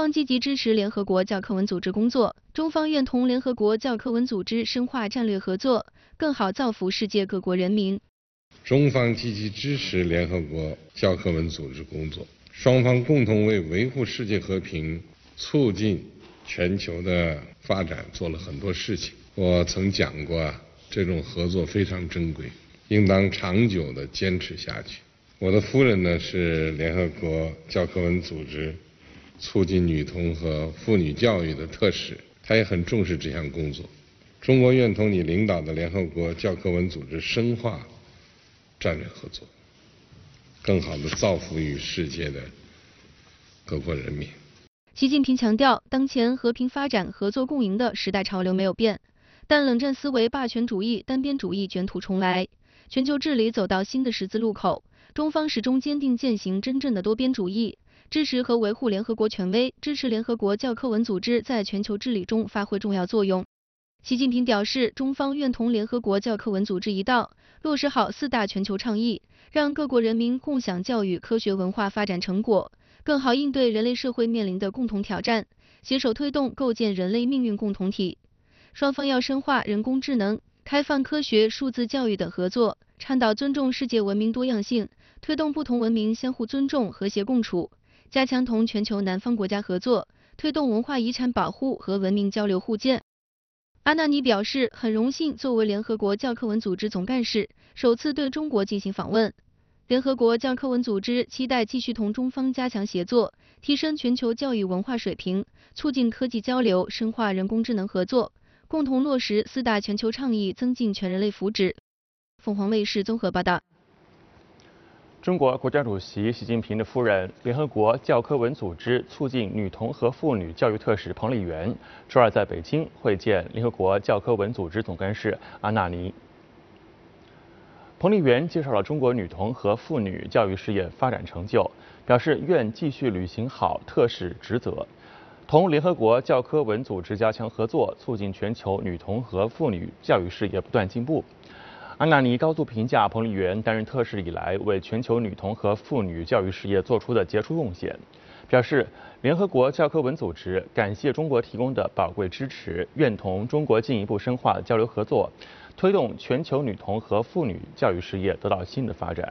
方积极支持联合国教科文组织工作，中方愿同联合国教科文组织深化战略合作，更好造福世界各国人民。 中方积极支持联合国教科文组织工作，双方共同为维护世界和平、促进全球的发展做了很多事情。我曾讲过，这种合作非常珍贵，应当长久地坚持下去。我的夫人呢是联合国教科文组织促进女童和妇女教育的特使，她也很重视这项工作。中国愿同你领导的联合国教科文组织深化战略合作，更好地造福于世界的各国人民。 习近平强调，当前和平发展、合作共赢的时代潮流没有变，但冷战思维、霸权主义、单边主义卷土重来，全球治理走到新的十字路口。中方始终坚定践行真正的多边主义，支持和维护联合国权威，支持联合国教科文组织在全球治理中发挥重要作用。习近平表示，中方愿同联合国教科文组织一道，落实好4大全球倡议，让各国人民共享教育、科学文化发展成果，更好应对人类社会面临的共同挑战，携手推动构建人类命运共同体。双方要深化人工智能、开放科学、数字教育等合作，倡导尊重世界文明多样性，推动不同文明相互尊重、和谐共处，加强同全球南方国家合作，推动文化遗产保护和文明交流互鉴。阿纳尼表示，很荣幸作为联合国教科文组织总干事，首次对中国进行访问。联合国教科文组织期待继续同中方加强协作，提升全球教育文化水平，促进科技交流，深化人工智能合作，共同落实4大全球倡议，增进全人类福祉。凤凰卫视综合报道。 中国国家主席习近平的夫人、联合国教科文组织促进女童和妇女教育特使彭丽媛周二在北京会见联合国教科文组织总干事阿纳尼。彭丽媛介绍了中国女童和妇女教育事业发展成就，表示愿继续履行好特使职责，同联合国教科文组织加强合作，促进全球女童和妇女教育事业不断进步。阿纳尼高度评价彭丽媛担任特使以来为全球女童和妇女教育事业做出的杰出贡献，表示联合国教科文组织感谢中国提供的宝贵支持，愿同中国进一步深化交流合作，推动全球女童和妇女教育事业得到新的发展。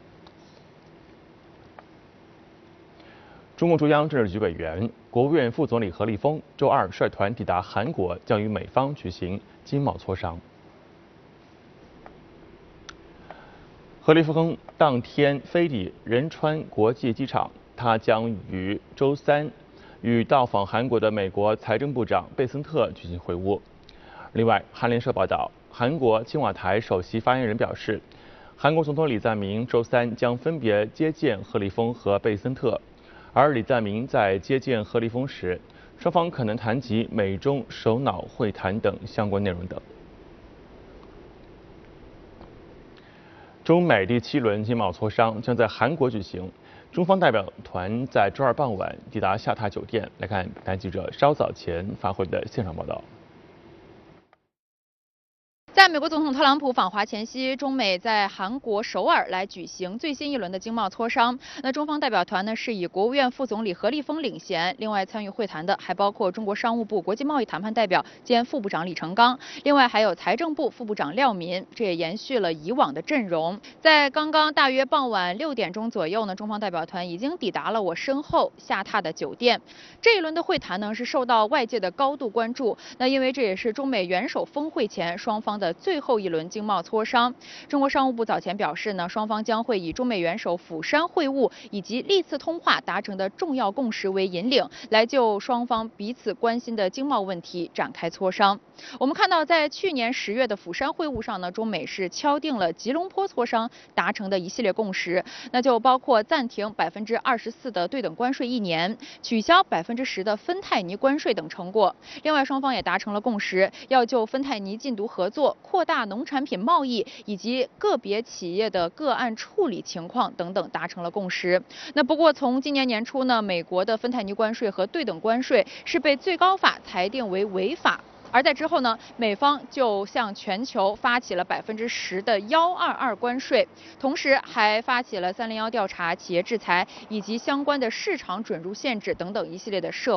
中共中央政治局委员、国务院副总理何立峰周二率团抵达韩国，将与美方举行经贸磋商。何立峰当天飞抵仁川国际机场，他将于周三与到访韩国的美国财政部长贝森特举行会晤。另外，韩联社报道，韩国青瓦台首席发言人表示，韩国总统李在明周三将分别接见何立峰和贝森特，而李在明在接见何立峰时，双方可能谈及美中首脑会谈等相关内容等。中美第7轮经贸磋商将在韩国举行，中方代表团在周二傍晚抵达下榻酒店。来看本台记者稍早前发回的现场报道。 在美国总统特朗普访华前夕，中美在韩国首尔来举行最新一轮的经贸磋商。那中方代表团呢是以国务院副总理何立峰领衔，另外参与会谈的还包括中国商务部国际贸易谈判代表兼副部长李成钢，另外还有财政部副部长廖民，这也延续了以往的阵容。在刚刚大约傍晚6点钟左右呢，中方代表团已经抵达了我身后下榻的酒店。这一轮的会谈呢是受到外界的高度关注，那因为这也是中美元首峰会前双方的最后一轮经贸磋商。中国商务部早前表示呢，双方将会以中美元首釜山会晤以及历次通话达成的重要共识为引领，来就双方彼此关心的经贸问题展开磋商。我们看到，在去年10月的釜山会晤上呢，中美是敲定了吉隆坡磋商达成的一系列共识，那就包括暂停24%的对等关税1年，取消10%的芬太尼关税等成果。另外，双方也达成了共识，要就芬太尼禁毒合作、扩大农产品贸易以及个别企业的个案处理情况等等达成了共识。那不过从今年年初呢，美国的芬太尼关税和对等关税是被最高法裁定为违法。而在之后呢，美方就向全球发起了10%的122关税，同时还发起了301调查、企业制裁以及相关的市场准入限制等等一系列的涉